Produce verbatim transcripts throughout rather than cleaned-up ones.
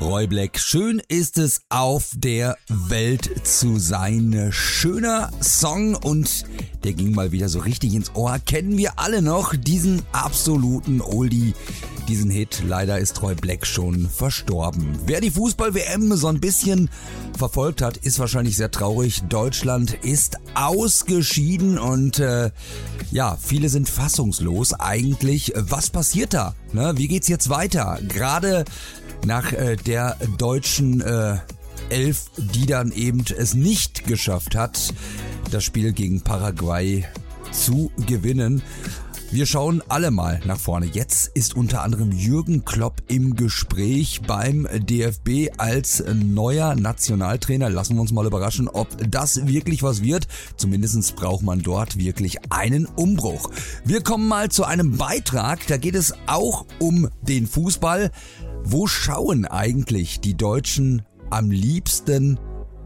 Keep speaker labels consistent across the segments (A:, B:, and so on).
A: Roy Black, schön ist es auf der Welt zu sein. Schöner Song und der ging mal wieder so richtig ins Ohr. Kennen wir alle noch diesen absoluten Oldie, diesen Hit. Leider ist Roy Black schon verstorben. Wer die Fußball-W M so ein bisschen verfolgt hat, ist wahrscheinlich sehr traurig. Deutschland ist ausgeschieden und äh, ja, viele sind fassungslos eigentlich. Was passiert da? Ne? Wie geht's jetzt weiter? Gerade nach äh, der deutschen äh, Elf, die dann eben es nicht geschafft hat, das Spiel gegen Paraguay zu gewinnen. Wir schauen alle mal nach vorne. Jetzt ist unter anderem Jürgen Klopp im Gespräch beim D F B als neuer Nationaltrainer. Lassen wir uns mal überraschen, ob das wirklich was wird. Zumindest braucht man dort wirklich einen Umbruch. Wir kommen mal zu einem Beitrag. Da geht es auch um den Fußball. Wo schauen eigentlich die Deutschen am liebsten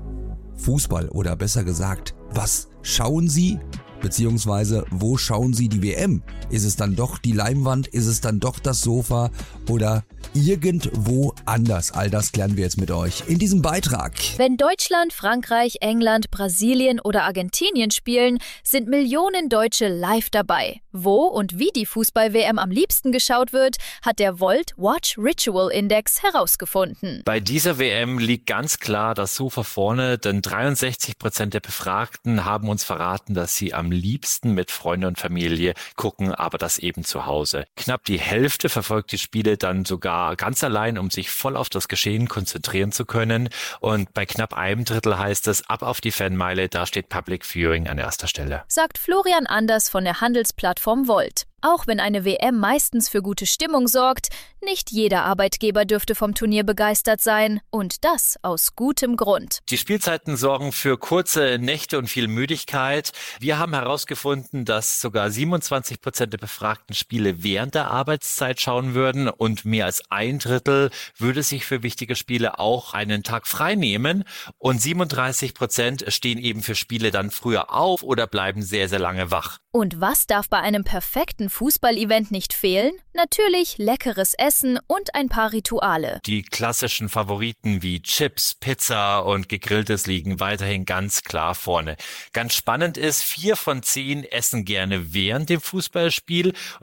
A: Fußball? Oder besser gesagt, was schauen sie? Beziehungsweise, wo schauen Sie die W M? Ist es dann doch die Leinwand? Ist es dann doch das Sofa? Oder irgendwo anders? All das klären wir jetzt mit euch in diesem Beitrag.
B: Wenn Deutschland, Frankreich, England, Brasilien oder Argentinien spielen, sind Millionen Deutsche live dabei. Wo und wie die Fußball-W M am liebsten geschaut wird, hat der Volt Watch Ritual Index herausgefunden.
C: Bei dieser W M liegt ganz klar das Sofa vorne, denn dreiundsechzig Prozent der Befragten haben uns verraten, dass sie am liebsten mit Freunden und Familie gucken, aber das eben zu Hause. Knapp die Hälfte verfolgt die Spiele dann sogar ganz allein, um sich voll auf das Geschehen konzentrieren zu können. Und bei knapp einem Drittel heißt es, ab auf die Fanmeile, da steht Public Viewing an erster Stelle.
B: Sagt Florian Anders von der Handelsplattform Volt. Auch wenn eine W M meistens für gute Stimmung sorgt, nicht jeder Arbeitgeber dürfte vom Turnier begeistert sein. Und das aus gutem Grund.
C: Die Spielzeiten sorgen für kurze Nächte und viel Müdigkeit. Wir haben herausgefunden, dass sogar siebenundzwanzig Prozent der befragten Spiele während der Arbeitszeit schauen würden und mehr als ein Drittel würde sich für wichtige Spiele auch einen Tag frei nehmen. Und siebenunddreißig Prozent stehen eben für Spiele dann früher auf oder bleiben sehr, sehr lange wach.
B: Und was darf bei einem perfekten Fußball-Event nicht fehlen? Natürlich leckeres Essen und ein paar Rituale.
C: Die klassischen Favoriten wie Chips, Pizza und Gegrilltes liegen weiterhin ganz klar vorne. Ganz spannend ist, vier von zehn essen gerne während dem Fußballspiel